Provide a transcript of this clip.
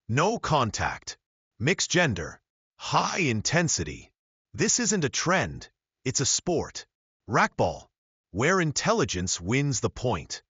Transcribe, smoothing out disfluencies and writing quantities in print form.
No contact. Mixed gender. High intensity. This isn't a trend, it's a sport. Racquetball, where intelligence wins the point.